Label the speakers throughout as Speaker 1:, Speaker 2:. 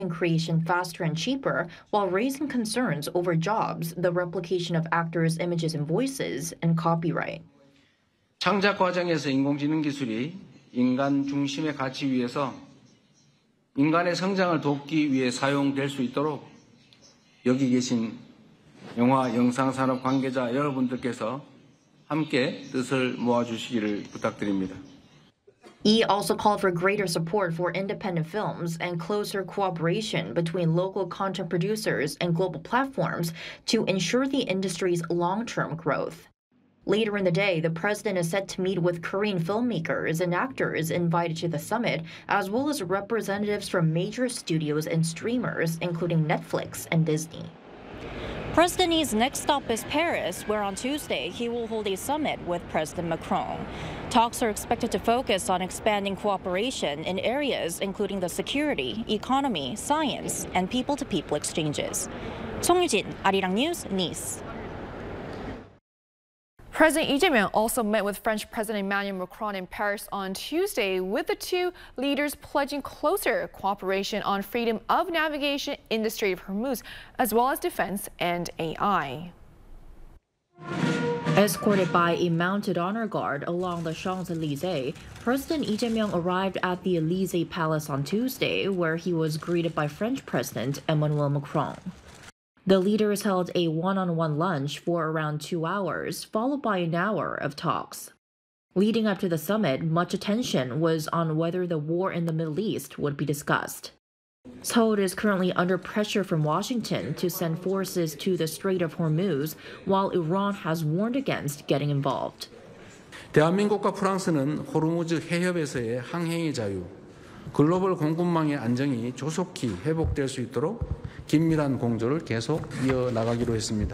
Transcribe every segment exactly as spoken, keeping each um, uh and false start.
Speaker 1: creation faster and cheaper while raising concerns over jobs, the replication of actors' images and voices, and copyright.
Speaker 2: 창작 과정에서 인공지능 기술이 인간 중심의 가치 위에서 인간의 성장을 돕기 위해 사용될 수 있도록 여기 계신 영화 영상산업 관계자 여러분들께서 함께 뜻을 모아주시기를 부탁드립니다.
Speaker 1: He also called for greater support for independent films and closer cooperation between local content producers and global platforms to ensure the industry's long-term growth. Later in the day, the president is set to meet with Korean filmmakers and actors invited to the summit, as well as representatives from major studios and streamers, including Netflix and Disney.
Speaker 3: President Lee's next stop is Paris, where on Tuesday he will hold a summit with President Macron. Talks are expected to focus on expanding cooperation in areas including the security, economy, science, and people-to-people exchanges. 송유진, Arirang News, Nice.
Speaker 4: President Lee Jae-myung also met with French President Emmanuel Macron in Paris on Tuesday, with the two leaders pledging closer cooperation on freedom of navigation in the Strait of Hormuz, as well as defense and A I.
Speaker 1: Escorted by a mounted honor guard along the Champs-Élysées, President Lee Jae-myung arrived at the Élysée Palace on Tuesday, where he was greeted by French President Emmanuel Macron. The leaders held a one-on-one lunch for around two hours, followed by an hour of talks. Leading up to the summit, much attention was on whether the war in the Middle East would be discussed. Seoul is currently under pressure from Washington to send forces to the Strait of Hormuz, while Iran has warned against getting involved.
Speaker 2: 대한민국과 프랑스는 호르무즈 해협에서의 항행의 자유, 글로벌 공급망의 안정이 조속히 회복될 수 있도록 긴밀한 공조를 계속 이어나가기로 했습니다.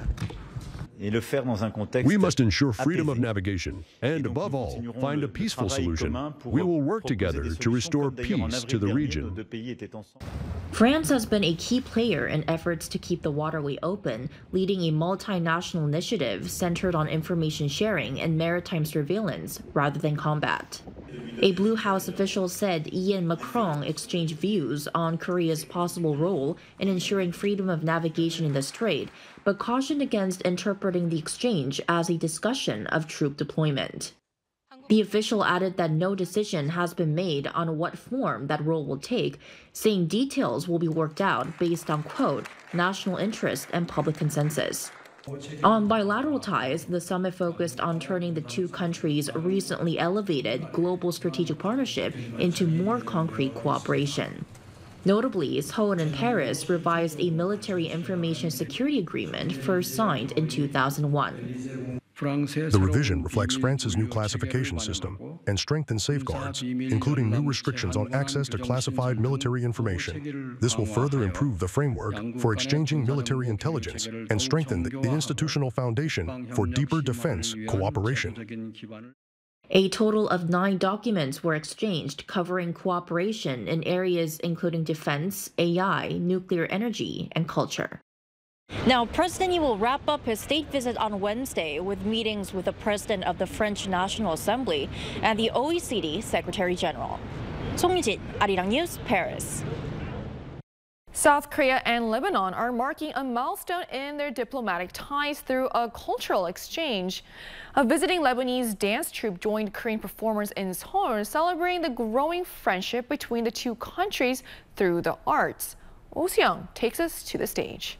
Speaker 5: We must ensure freedom of navigation and, above all, find a peaceful solution. We will work together to restore peace to the region.
Speaker 1: France has been a key player in efforts to keep the waterway open, leading a multinational initiative centered on information sharing and maritime surveillance rather than combat. A Blue House official said Lee and Macron exchanged views on Korea's possible role in ensuring freedom of navigation in the strait, but cautioned against interpreting the exchange as a discussion of troop deployment. The official added that no decision has been made on what form that role will take, saying details will be worked out based on, quote, national interest and public consensus. On bilateral ties, the summit focused on turning the two countries' recently elevated global strategic partnership into more concrete cooperation. Notably, Seoul and Paris revised a military information security agreement first signed in two thousand one.
Speaker 5: The revision reflects France's new classification system and strengthens safeguards, including new restrictions on access to classified military information. This will further improve the framework for exchanging military intelligence and strengthen the institutional foundation for deeper defense cooperation.
Speaker 1: A total of nine documents were exchanged covering cooperation in areas including defense, A I, nuclear energy, and culture.
Speaker 3: Now, President Lee will wrap up his state visit on Wednesday with meetings with the President of the French National Assembly and the O E C D Secretary General. 송유진, Arirang News, Paris.
Speaker 4: South Korea and Lebanon are marking a milestone in their diplomatic ties through a cultural exchange. A visiting Lebanese dance troupe joined Korean performers in Seoul, celebrating the growing friendship between the two countries through the arts. Oh Seung takes us to the stage.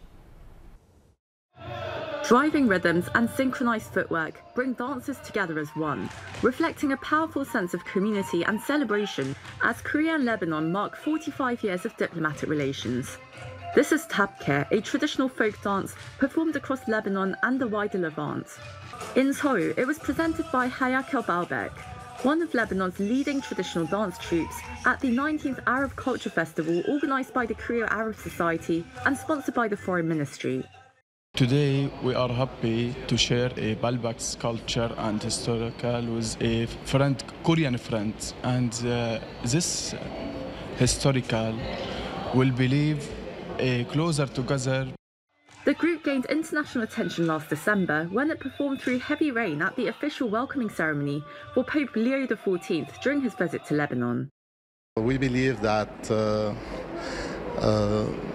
Speaker 6: Driving rhythms and synchronized footwork bring dancers together as one, reflecting a powerful sense of community and celebration as Korea and Lebanon mark forty-five years of diplomatic relations. This is Tabke, a traditional folk dance performed across Lebanon and the wider Levant. In Seoul, it was presented by Hayak El Baalbek, one of Lebanon's leading traditional dance troupes, at the nineteenth Arab Culture Festival organized by the Korea Arab Society and sponsored by the Foreign Ministry.
Speaker 7: Today, we are happy to share a Baalbek's culture and historical with a friend, Korean friend, and uh, this historical will believe a closer together.
Speaker 6: The group gained international attention last December when it performed through heavy rain at the official welcoming ceremony for Pope Leo the fourteenth during his visit to Lebanon.
Speaker 8: We believe that uh, uh,